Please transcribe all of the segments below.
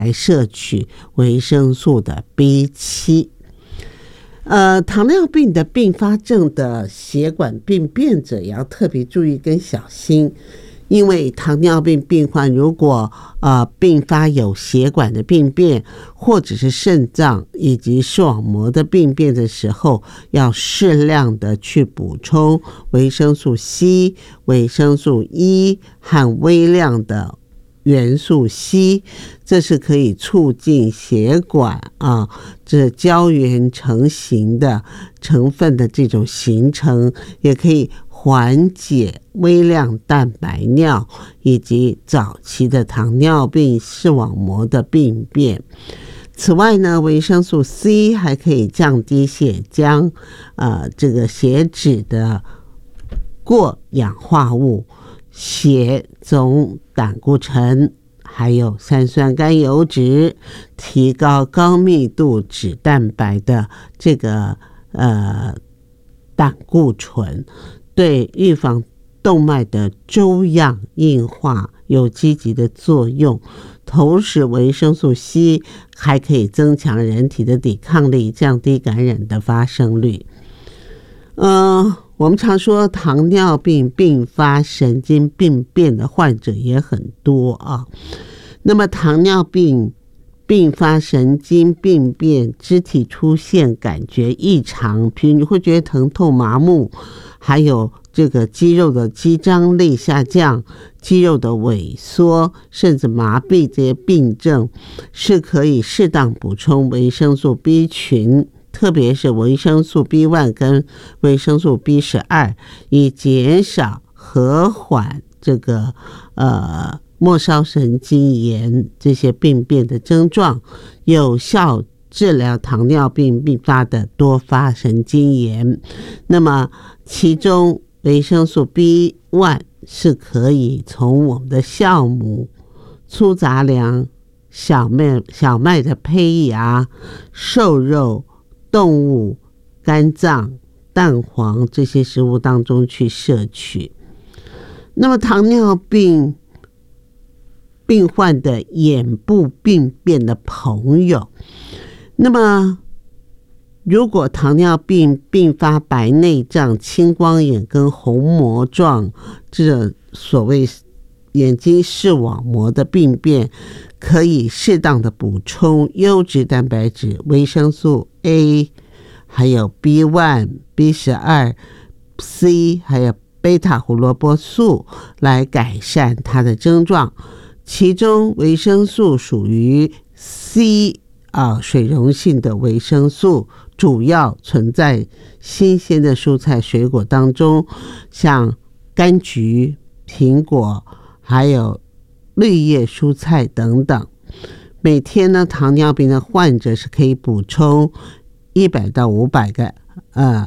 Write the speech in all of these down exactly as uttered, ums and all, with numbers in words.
来摄取维生素的 B 七。呃，糖尿病的并发症的血管病变者也要特别注意跟小心，因为糖尿病病患如果呃并发有血管的病变，或者是肾脏以及视网膜的病变的时候，要适量的去补充维生素 C、维生素 E 和微量的元素 C， 这是可以促进血管啊这胶原成型的成分的这种形成，也可以缓解微量蛋白尿以及早期的糖尿病视网膜的病变。此外呢，维生素 C 还可以降低血浆呃这个血脂的过氧化物、血总胆固醇，还有三酸甘油脂，提高高密度脂蛋白的这个呃胆固醇，对预防动脉的粥样硬化有积极的作用。同时维生素 C 还可以增强人体的抵抗力，降低感染的发生率。呃我们常说糖尿病并发神经病变的患者也很多啊。那么糖尿病并发神经病变，肢体出现感觉异常，比如你会觉得疼痛麻木，还有这个肌肉的肌张力下降，肌肉的萎缩，甚至麻痹，这些病症是可以适当补充维生素 B 群，特别是维生素 B 一 跟维生素 B 十二， 以减少和缓这个呃末梢神经炎这些病变的症状，有效治疗糖尿病并发的多发神经炎。那么其中维生素 B 一 是可以从我们的酵母、粗杂粮、小麦小麦的胚芽、瘦肉、动物、肝脏、蛋黄这些食物当中去摄取。那么糖尿病病患的眼部病变的朋友，那么如果糖尿病并发白内障、青光眼跟虹膜状这种所谓眼睛视网膜的病变，可以适当的补充优质蛋白质、维生素 A， 还有 B 一、B 十二、C， 还有贝塔胡萝卜素来改善它的症状。其中维生素属于 C 啊水溶性的维生素，主要存在新鲜的蔬菜水果当中，像柑橘、苹果，还有绿叶蔬菜等等。每天呢，糖尿病的患者是可以补充一百到五百个呃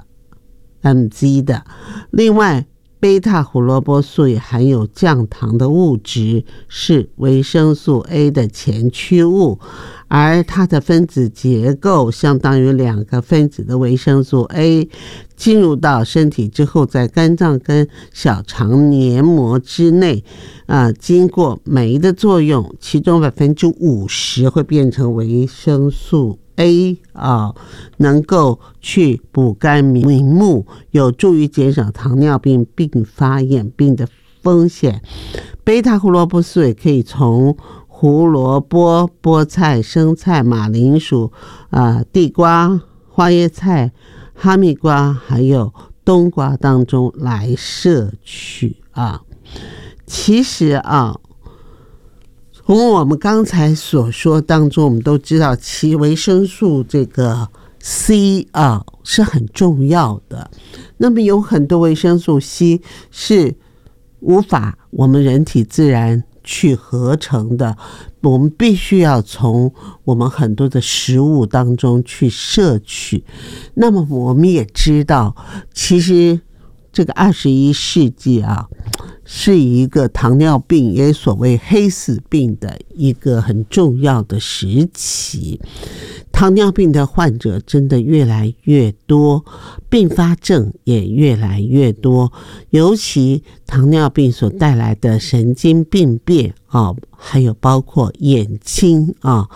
mg 的。另外贝塔胡萝卜素也含有降糖的物质，是维生素 A 的前驱物，而它的分子结构相当于两个分子的维生素 A， 进入到身体之后，在肝脏跟小肠黏膜之内呃，经过酶的作用，其中 百分之五十 会变成维生素A 啊，能够去补肝明目，有助于减少糖尿病并发眼病的风险。贝塔胡萝卜素也可以从胡萝卜、菠菜、生菜、马铃薯、呃、地瓜、花椰菜、哈密瓜还有冬瓜当中来摄取啊。其实啊，从我们刚才所说当中，我们都知道其维生素这个 C 啊是很重要的。那么有很多维生素 C 是无法我们人体自然去合成的，我们必须要从我们很多的食物当中去摄取。那么我们也知道，其实这个二十一世纪啊，是一个糖尿病也所谓黑死病的一个很重要的时期。 糖尿病的患者真的越来越多，并发症也越来越多，尤其糖尿病所带来的神经病变啊，还有包括眼睛啊